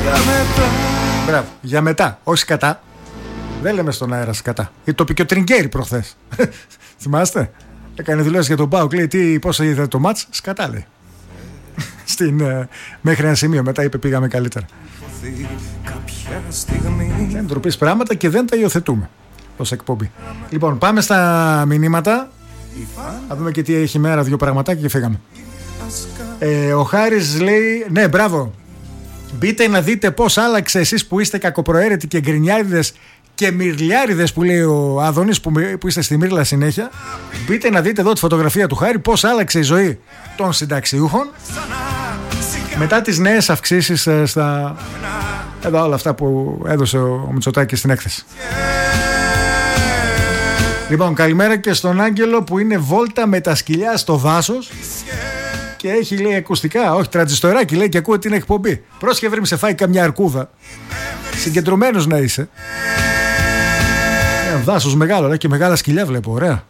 Μπράβο, για μετά, όχι σκατά. Δεν λέμε στον αέρα σκατά. Το είπε και ο Τριγκέρι προχθές. Θυμάστε? Έκανε δηλώσεις για τον ΠΑΟΚ. Λέει πώς είδε το μάτς. Σκατά λέει. Μέχρι ένα σημείο. Μετά είπε πήγαμε καλύτερα. Δεν ντροπείς πράγματα και δεν τα υιοθετούμε ως εκπομπή. Λοιπόν, πάμε στα μηνύματα. Θα δούμε και τι έχει μέρα. Δύο πραγματάκια και φύγαμε. Ο Χάρης λέει, ναι, μπράβο. Μπείτε να δείτε πώς άλλαξε εσείς που είστε κακοπροαίρετοι και γκρινιάριδες και μυρλιάριδες που λέει ο Άδωνης που είστε στη Μύρλα συνέχεια. Μπείτε να δείτε εδώ τη φωτογραφία του Χάρη πώς άλλαξε η ζωή των συνταξιούχων μετά τις νέες αυξήσεις στα εδώ όλα αυτά που έδωσε ο Μητσοτάκης στην έκθεση. Λοιπόν, καλημέρα και στον Άγγελο που είναι βόλτα με τα σκυλιά στο δάσος και έχει λέει ακουστικά, όχι τραντζιστοράκι λέει και ακούω την εκπομπή. Πρόσχε βρε, σε φάει καμιά αρκούδα. Συγκεντρωμένος να είσαι. Δάσος μεγάλο, λέει, και μεγάλα σκυλιά βλέπω, ωραία.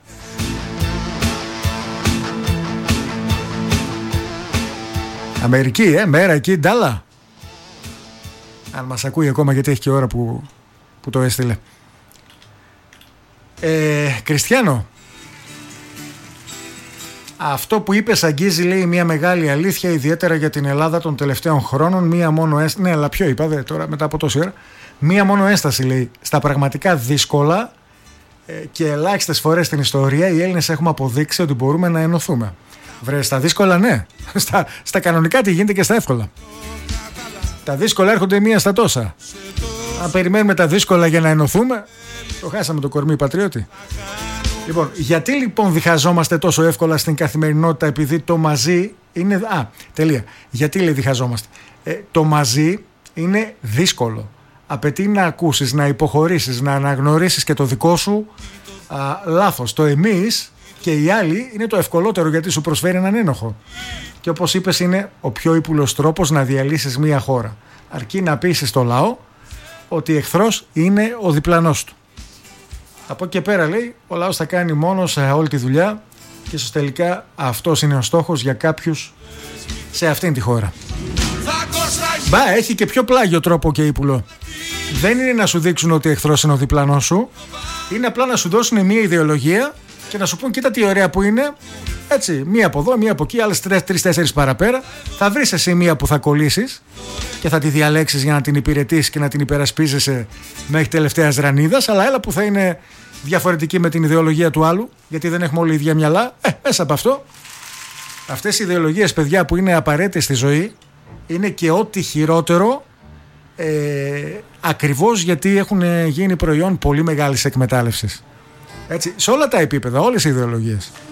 Αμερική, μέρα εκεί, ντάλα. Αν μας ακούει ακόμα, γιατί έχει και ώρα που το έστειλε. Κριστιανό, αυτό που είπες αγγίζει λέει μια μεγάλη αλήθεια, ιδιαίτερα για την Ελλάδα των τελευταίων χρόνων. Μία μόνο ένσταση, ναι, αλλά ποιο είπα τώρα μετά από τόση ώρα. Μία μόνο ένσταση λέει, στα πραγματικά δύσκολα και ελάχιστες φορές στην ιστορία οι Έλληνες έχουμε αποδείξει ότι μπορούμε να ενωθούμε. Βρε, στα δύσκολα ναι, στα κανονικά τι γίνεται και στα εύκολα. Τα δύσκολα έρχονται μία στα τόσα. Αν περιμένουμε τα δύσκολα για να ενωθούμε, το χάσαμε το κορμί πατριώτη. Λοιπόν, γιατί λοιπόν διχαζόμαστε τόσο εύκολα στην καθημερινότητα, επειδή το μαζί είναι... τελεία. Γιατί λέει διχαζόμαστε? Το μαζί είναι δύσκολο. Απαιτεί να ακούσεις, να υποχωρήσεις, να αναγνωρίσεις και το δικό σου λάθος. Το εμείς και οι άλλοι είναι το ευκολότερο γιατί σου προσφέρει έναν ένοχο. Και όπως είπες είναι ο πιο ύπουλος τρόπος να διαλύσεις μια χώρα. Αρκεί να πείσεις το λαό ότι εχθρός είναι ο διπλανός του. Από εκεί και πέρα λέει ο λαός θα κάνει μόνος όλη τη δουλειά και ίσως τελικά αυτός είναι ο στόχος για κάποιους σε αυτήν τη χώρα. Μπα, έχει και πιο πλάγιο τρόπο και ύπουλο. Δεν είναι να σου δείξουν ότι εχθρός είναι ο διπλανός σου. Είναι απλά να σου δώσουν μια ιδεολογία και να σου πούν κοίτα τι ωραία που είναι. Έτσι, μία από εδώ, μία από εκεί, άλλες 3-4 παραπέρα. Θα βρεις εσύ μία που θα κολλήσεις και θα τη διαλέξεις για να την υπηρετήσεις και να την υπερασπίζεσαι μέχρι τελευταίας ρανίδας. Αλλά έλα που θα είναι διαφορετική με την ιδεολογία του άλλου, γιατί δεν έχουμε όλοι ίδια μυαλά. Μέσα από αυτό, αυτές οι ιδεολογίες, παιδιά, που είναι απαραίτητες στη ζωή, είναι και ό,τι χειρότερο, ακριβώς γιατί έχουν γίνει προϊόν πολύ μεγάλης εκμετάλλευσης. Έτσι, σε όλα τα επίπεδα, όλες οι ιδεολογίες.